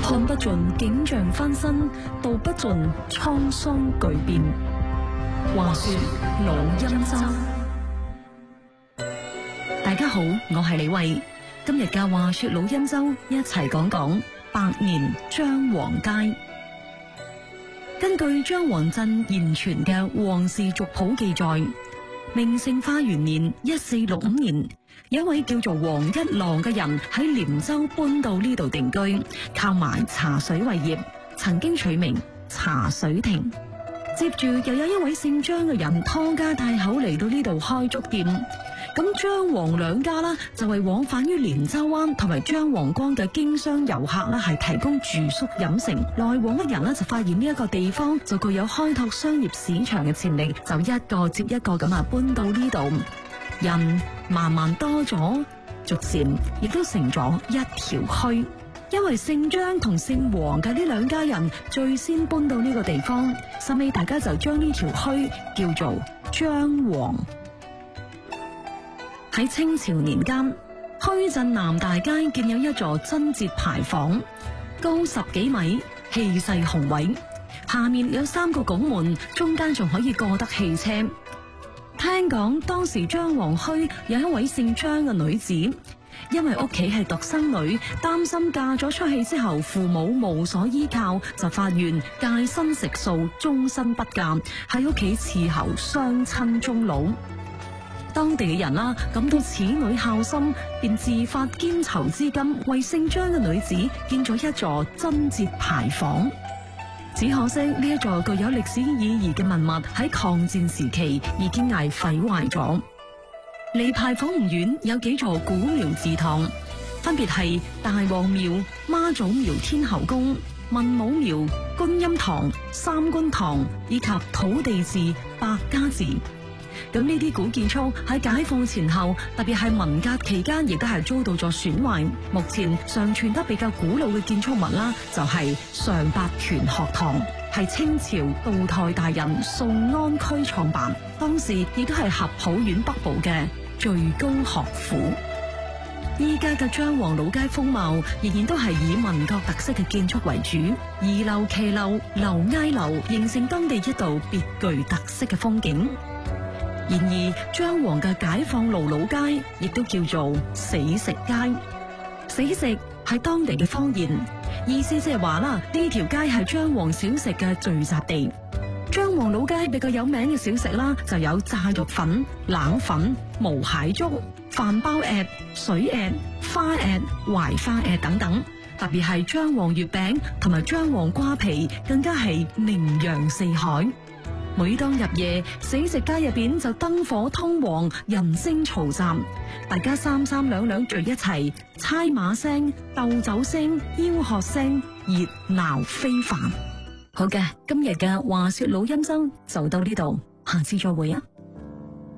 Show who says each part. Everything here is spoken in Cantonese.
Speaker 1: 看不盡景象翻新，道不盡滄桑巨變。話說老欽州，大家好，我係李慧。今日嘅話說老欽州，一齊講講百年張王街。根據張王鎮現存嘅《王氏族譜》記載，明成化元年1465年，有一位叫做王一郎嘅人喺廉州搬到呢度定居，靠賣茶水為業，曾經取名茶水亭。接住又有一位姓張嘅人拖家帶口嚟到呢度開粥店，咁張王兩家啦就為往返於連州灣同埋張王崗嘅經商遊客啦係提供住宿飲食。來往嘅人呢就發現呢一個地方就具有開拓商業市場嘅潛力，就一個接一個咁搬到呢度，人慢慢多咗，逐漸亦都成咗一條墟。因為姓張同姓王嘅呢兩家人最先搬到呢個地方，後尾大家就將呢條墟叫做張王。喺清朝年間，墟鎮南大街建有一座真節牌坊，高10幾米，氣勢宏偉，下面有3個拱門，中間仲可以過得汽車。聽講當時張王墟有一位姓張嘅女子，因為屋企係獨生女，擔心嫁咗出去之後父母無所依靠，就發願戒身食素，終身不嫁，喺屋企伺候雙親終老。當地嘅人啦，感到此女孝心，便自發捐籌資金，為姓張嘅女子建咗一座真節牌坊。只可惜呢一座具有歷史意義嘅文物喺抗戰時期已經係毀壞咗。離牌坊唔遠有幾座古廟祠堂，分別係大王廟、媽祖廟、天后宮、文武廟、觀音堂、三官堂以及土地寺、百家寺。咁呢啲古建築喺解放前後，特別係文革期間，亦都係遭到咗損壞。目前尚存得比較古老嘅建築物啦，就係上八權學堂，係清朝道台大人宋安區創辦，當時亦都係合浦縣北部嘅最高學府。依家嘅張王老街風貌仍然都係以民國特色嘅建築為主，二樓騎樓、樓挨樓，形成當地一道別具特色嘅風景。然而，張王嘅解放路老街亦都叫做死食街。死食係當地嘅方言，意思即係話啦，呢條街係張王小食嘅聚集地。張王老街比較有名嘅小食啦，就有炸肉粉、冷粉、毛蟹粥、飯包鴨、水鴨、花鴨、懷花鴨等等。特別係張王月餅同埋張王瓜皮，更加係名揚四海。每當入夜，死食街入邊就燈火通黃，人聲嘈雜，大家三三兩兩聚一齊，猜馬聲、鬥酒聲、吆喝聲，熱鬧非凡。好嘅，今日嘅話說老欽州就到呢度，下次再會啊！